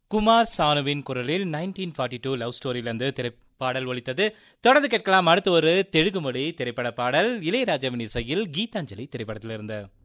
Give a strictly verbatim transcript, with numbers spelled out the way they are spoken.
குமார் சானுவின் குரலில் nineteen forty two love ஸ்டோரியிலிருந்து திரைப்பாடல் ஒலித்தது. தொடர்ந்து கேட்கலாம் அடுத்த ஒரு தெலுங்கு மொழி திரைப்பட பாடல். இளையராஜாவின் இசையில் கீதாஞ்சலி திரைப்படத்திலிருந்து.